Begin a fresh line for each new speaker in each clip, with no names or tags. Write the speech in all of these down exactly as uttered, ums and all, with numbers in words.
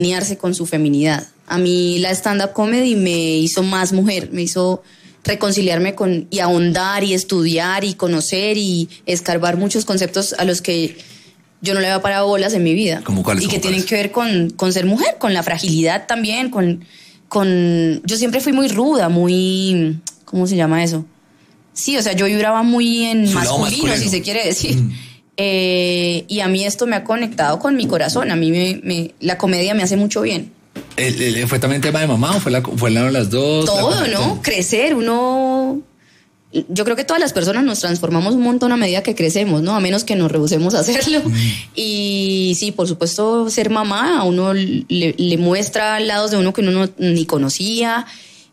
alinearse con su feminidad. A mí la stand-up comedy me hizo más mujer, me hizo reconciliarme con y ahondar y estudiar y conocer y escarbar muchos conceptos a los que yo no le había parado bolas en mi vida.
¿Cómo cuáles?
Y que
¿Cómo
tienen
cuáles?
que ver con, con ser mujer, con la fragilidad también, con, con... Yo siempre fui muy ruda, muy... ¿Cómo se llama eso? Sí, o sea, yo vibraba muy en
Su lado
masculino,
masculino.
si se quiere decir.
Mm.
Eh, y a mí esto me ha conectado con mi corazón. A mí me, me, la comedia me hace mucho bien.
¿El, el- ¿Fue también tema de mamá o fue, la, fue la, las dos?
Todo,
La-
¿no? Crecer, uno... Yo creo que todas las personas nos transformamos un montón a medida que crecemos, ¿no? A menos que nos rehusemos a hacerlo. Mm. Y sí, por supuesto, ser mamá a uno le, le muestra lados de uno que uno no, ni conocía.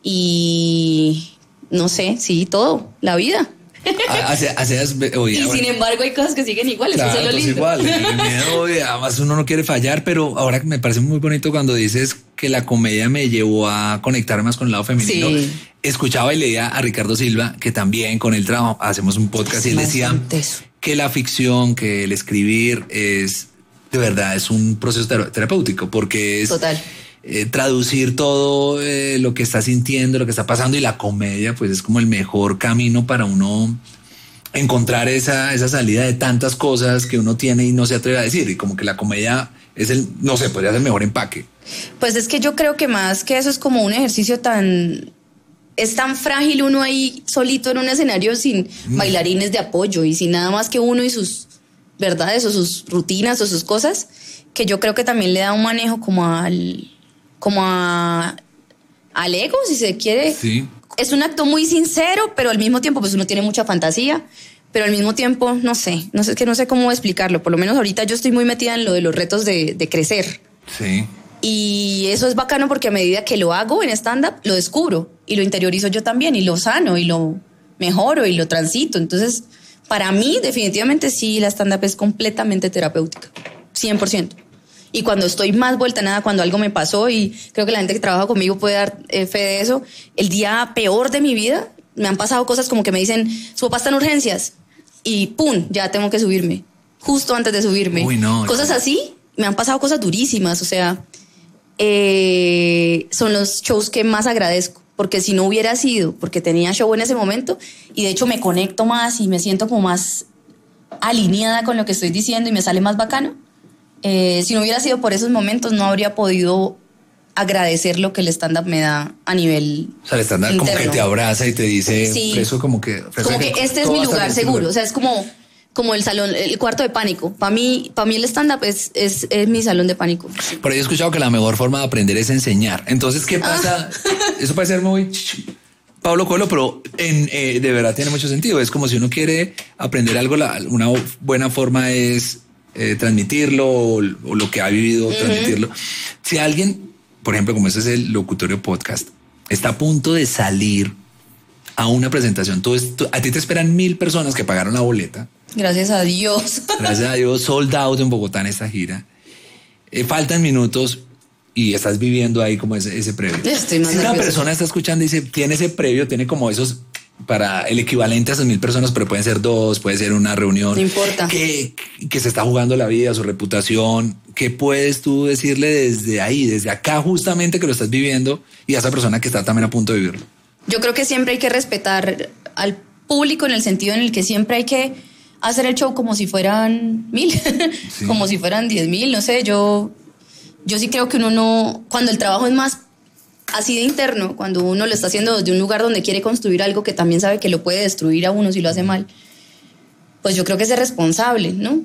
Y no sé, sí, todo, la vida.
Hace, hace, oye,
y
bueno,
sin embargo hay cosas que siguen iguales,
claro,
eso es lo
pues
lindo.
igual, el miedo, y además uno no quiere fallar, pero ahora me parece muy bonito cuando dices que la comedia me llevó a conectar más con el lado femenino.
Sí.
Escuchaba y leía a Ricardo Silva, que también con él trabajo, hacemos un podcast, y él decía que la ficción, que el escribir es, de verdad, es un proceso tera- terapéutico, porque es...
Total.
Eh, traducir todo eh, lo que está sintiendo, lo que está pasando, y la comedia pues es como el mejor camino para uno encontrar esa, esa salida de tantas cosas que uno tiene y no se atreve a decir, y como que la comedia es el, no sé, podría ser el mejor empaque.
Pues es que yo creo que más que eso es como un ejercicio tan... Es tan frágil uno ahí solito en un escenario sin mm. bailarines de apoyo y sin nada más que uno y sus verdades o sus rutinas o sus cosas, que yo creo que también le da un manejo como al... como a, al ego, si se quiere.
Sí.
Es un acto muy sincero, pero al mismo tiempo pues uno tiene mucha fantasía, pero al mismo tiempo, no sé, no sé, es que no sé cómo explicarlo. Por lo menos ahorita yo estoy muy metida en lo de los retos de, de crecer.
Sí.
Y eso es bacano porque a medida que lo hago en stand-up, lo descubro y lo interiorizo yo también y lo sano y lo mejoro y lo transito. Entonces, para mí, definitivamente sí, la stand-up es completamente terapéutica, cien por ciento. Y cuando estoy más vuelta a nada, cuando algo me pasó, y creo que la gente que trabaja conmigo puede dar eh, fe de eso, el día peor de mi vida, me han pasado cosas como que me dicen, su papá está en urgencias, y pum, ya tengo que subirme, justo antes de subirme.
Uy, no,
cosas
no.
así, me han pasado cosas durísimas, o sea, eh, son los shows que más agradezco, porque si no hubiera sido, porque tenía show en ese momento, y de hecho me conecto más y me siento como más alineada con lo que estoy diciendo y me sale más bacano. Eh, si no hubiera sido por esos momentos, no habría podido agradecer lo que el stand-up me da a nivel
O sea, el stand-up como que te abraza y te dice,
sí.
Freso, como que... Freso
como que, que este es mi lugar seguro. O sea, es como, como el salón, el cuarto de pánico. Para mí, para mí el stand-up es, es, es mi salón de pánico.
Por ahí he escuchado que la mejor forma de aprender es enseñar. Entonces, ¿qué pasa? Ah. Eso puede ser muy... Pablo Coelho, pero en, eh, de verdad tiene mucho sentido. Es como si uno quiere aprender algo, la, una buena forma es... Eh, transmitirlo o, o lo que ha vivido, uh-huh. transmitirlo. Si alguien, por ejemplo, como este es el Locutorio Podcast, está a punto de salir a una presentación, tú, tú, a ti te esperan mil personas que pagaron la boleta.
Gracias a Dios.
Gracias a Dios, sold out en Bogotá en esta gira. Eh, faltan minutos y estás viviendo ahí como ese, ese previo.
Estoy más
si una
nerviosa.
persona está escuchando y dice, tiene ese previo, tiene como esos... para el equivalente a esas mil personas, pero pueden ser dos, puede ser una reunión.
No importa.
Que, que se está jugando la vida, su reputación. ¿Qué puedes tú decirle desde ahí, desde acá justamente que lo estás viviendo y a esa persona que está también a punto de vivirlo?
Yo creo que siempre hay que respetar al público en el sentido en el que siempre hay que hacer el show como si fueran mil, sí. como si fueran diez mil, no sé, yo, yo sí creo que uno no, cuando el trabajo es más así de interno, cuando uno lo está haciendo desde un lugar donde quiere construir algo que también sabe que lo puede destruir a uno si lo hace mal, pues yo creo que es ser responsable, ¿no?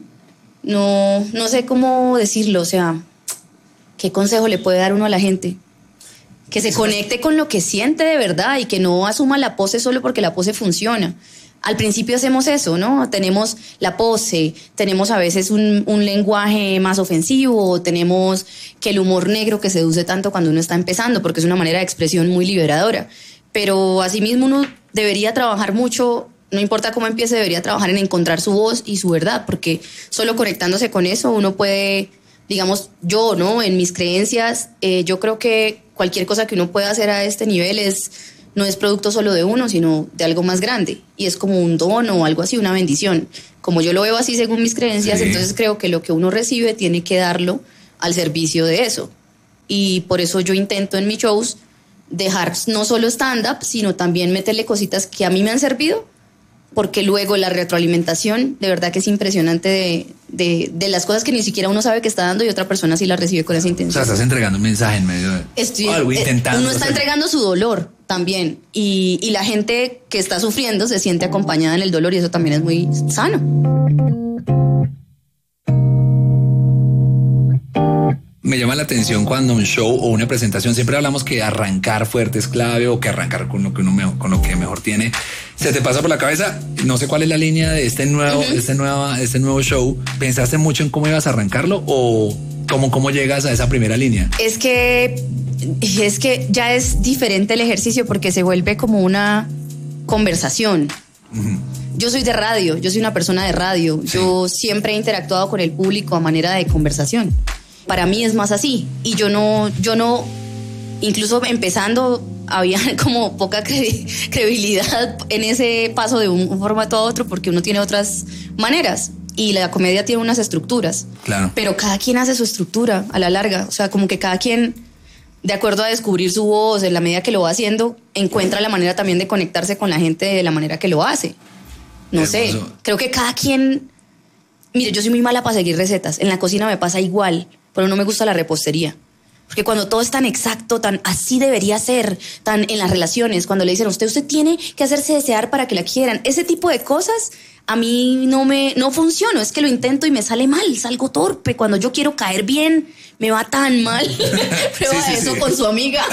No, no sé cómo decirlo, o sea, ¿qué consejo le puede dar uno a la gente? Que se conecte con lo que siente de verdad y que no asuma la pose solo porque la pose funciona. Al principio hacemos eso, ¿no? Tenemos la pose, tenemos a veces un, un lenguaje más ofensivo, tenemos que el humor negro que seduce tanto cuando uno está empezando, porque es una manera de expresión muy liberadora. Pero asimismo uno debería trabajar mucho, no importa cómo empiece, debería trabajar en encontrar su voz y su verdad, porque solo conectándose con eso uno puede, digamos, yo, ¿no? En mis creencias, eh, yo creo que cualquier cosa que uno pueda hacer a este nivel es... no es producto solo de uno, sino de algo más grande. Y es como un don o algo así, una bendición. Como yo lo veo así según mis creencias, sí. Entonces creo que lo que uno recibe tiene que darlo al servicio de eso. y por eso yo intento en mis shows dejar no solo stand-up, sino también meterle cositas que a mí me han servido, porque luego la retroalimentación de verdad que es impresionante de, de, de las cosas que ni siquiera uno sabe que está dando y otra persona sí la recibe con esa intención.
O sea, estás entregando un mensaje en medio de
Estoy,
algo, intentando.
Uno está
hacer.
entregando su dolor también y, y la gente que está sufriendo se siente acompañada en el dolor y eso también es muy sano.
Me llama la atención cuando un show o una presentación, siempre hablamos que arrancar fuerte es clave o que arrancar con lo que uno mejor, con lo que mejor tiene. Se te pasa por la cabeza, no sé cuál es la línea de este nuevo, uh-huh. este nuevo, este nuevo show. ¿Pensaste mucho en cómo ibas a arrancarlo o cómo, cómo llegas a esa primera línea?
Es que, es que ya es diferente el ejercicio porque se vuelve como una conversación. Uh-huh. Yo soy de radio, yo soy una persona de radio. Sí. Yo siempre he interactuado con el público a manera de conversación. Para mí es más así y yo no, yo no, incluso empezando había como poca cre- credibilidad en ese paso de un, un formato a otro porque uno tiene otras maneras y la comedia tiene unas estructuras,
claro.
Pero cada quien hace su estructura a la larga, o sea, como que cada quien, de acuerdo a descubrir su voz, en la medida que lo va haciendo, encuentra la manera también de conectarse con la gente de la manera que lo hace. No
Hermoso.
sé, creo que cada quien, mire, yo soy muy mala para seguir recetas, en la cocina me pasa igual. Pero no me gusta la repostería. Porque cuando todo es tan exacto, tan así debería ser, tan en las relaciones, cuando le dicen a usted, usted tiene que hacerse desear para que la quieran, ese tipo de cosas a mí no me no funciono, es que lo intento y me sale mal, salgo torpe. Cuando yo quiero caer bien, me va tan mal. Prueba sí, sí, eso sí. Con su amiga.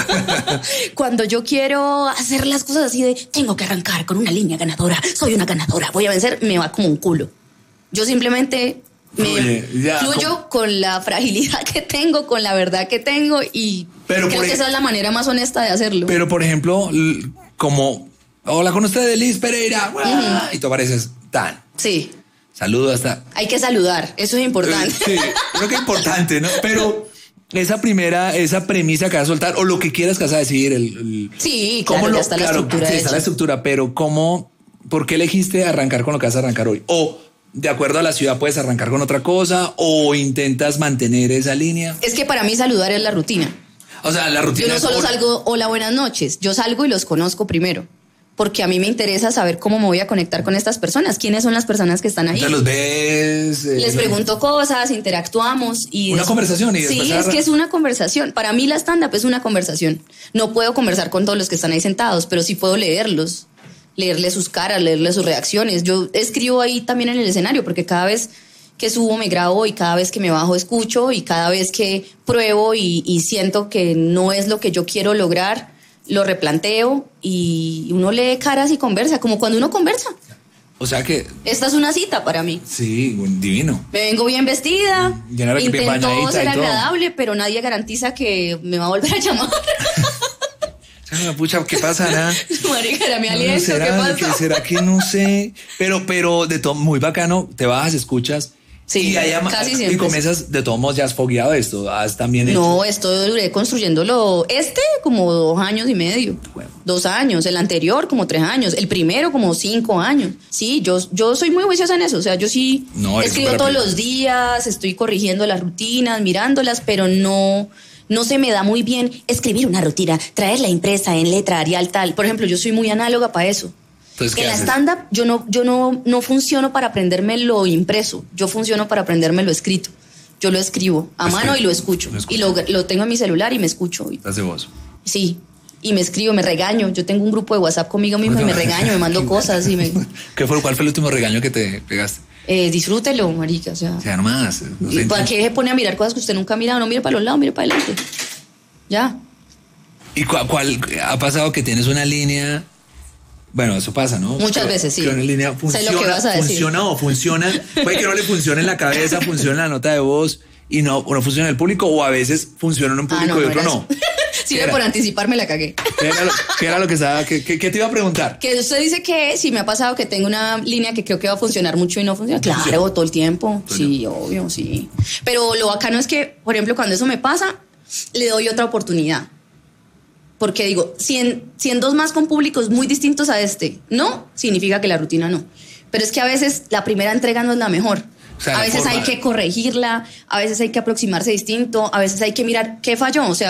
Cuando yo quiero hacer las cosas así de, tengo que arrancar con una línea ganadora, soy una ganadora, voy a vencer, me va como un culo. Yo simplemente... Me Oye, ya, fluyo con... con la fragilidad que tengo, con la verdad que tengo y pero creo que esa es la manera más honesta de hacerlo.
Pero por ejemplo, como hola con usted, Liz Pereira, uh-huh. Y tú apareces tan.
Sí.
Saludo hasta.
Hay que saludar, eso es importante.
Sí, creo que es importante, ¿no? Pero esa primera, esa premisa que vas a soltar o lo que quieras que vas a decir, el, el
sí, claro,
lo,
ya está
claro,
la estructura.
Sí, está la estructura, pero cómo, ¿por qué elegiste arrancar con lo que vas a arrancar hoy? O de acuerdo a la ciudad puedes arrancar con otra cosa o intentas mantener esa línea.
Es que para mí saludar es la rutina.
O sea, la rutina.
Yo no solo
por...
salgo hola, buenas noches. Yo salgo y los conozco primero. Porque a mí me interesa saber cómo me voy a conectar con estas personas. ¿Quiénes son las personas que están ahí?
Te los ves. Eh,
Les pregunto cosas, interactuamos. Y
una
des...
conversación. Y
sí,
es
que es una conversación. Para mí la stand-up es una conversación. No puedo conversar con todos los que están ahí sentados, pero sí puedo leerlos. Leerle sus caras, leerle sus reacciones. Yo escribo ahí también en el escenario porque cada vez que subo me grabo y cada vez que me bajo escucho y cada vez que pruebo y, y siento que no es lo que yo quiero lograr, lo replanteo y uno lee caras y conversa, como cuando uno conversa.
O sea que...
Esta es una cita para mí.
Sí, divino.
Me vengo bien vestida,
Llenar
intento ser agradable, pero nadie garantiza que me va a volver a llamar.
Pucha, ¿qué pasará?
Marica, era mi aliento,
no, ¿será,
¿qué pasó?
¿qué será que no sé? Pero, pero de todo, muy bacano, te bajas, escuchas.
Sí,
y, allá,
casi siempre.
Y comienzas, de todos modos, ya has fogueado esto, has también hecho.
No, esto duré construyéndolo, este como dos años y medio, bueno. dos años, el anterior como tres años, el primero como cinco años. Sí, yo, yo soy muy juiciosa en eso, o sea, yo sí no, escribo todos los días, estoy corrigiendo las rutinas, mirándolas, pero no... No se me da muy bien escribir una rutina, traerla impresa en letra Arial tal. Por ejemplo, yo soy muy análoga para eso.
Entonces, ¿qué
en
haces?
la stand-up yo no, yo no, no funciono para aprenderme lo impreso, yo funciono para aprenderme lo escrito. Yo lo escribo a Escribe. mano y lo escucho. Lo escucho. Y lo, lo tengo en mi celular y me escucho.
¿Estás de voz?
Sí, y me escribo, me regaño. Yo tengo un grupo de WhatsApp conmigo mismo y me regaño, me mando cosas. Y me...
¿Qué fue, ¿Cuál fue el último regaño que te pegaste?
Eh, disfrútelo, marica, o sea...
O sea, nomás. No sé,
¿para qué se pone a mirar cosas que usted nunca ha mirado? No mire para los lados, mire para adelante. Ya.
¿Y cuál, cuál ha pasado que tienes una línea? Bueno, eso pasa, ¿no?
Muchas
que,
veces, sí.
Que una línea funciona,
sé lo que vas a decir.
funciona o funciona. Puede que no le funcione en la cabeza, funciona en la nota de voz y no, o no funciona en el público, o a veces funciona en un público ah, no, y otro no.
Sí, por anticiparme la cagué.
¿Qué era lo, qué era lo que estaba? ¿Qué, qué, ¿Qué te iba a preguntar?
Que usted dice que si me ha pasado que tengo una línea que creo que va a funcionar mucho y no funciona. Claro, sí. todo el tiempo. Todo sí, tiempo. Obvio, sí. Pero lo bacano es que, por ejemplo, cuando eso me pasa, le doy otra oportunidad. Porque digo, si en, si en dos más con públicos muy distintos a este, no, significa que la rutina no. Pero es que a veces la primera entrega no es la mejor. O sea, a veces forma... hay que corregirla, a veces hay que aproximarse distinto, a veces hay que mirar qué falló. O sea,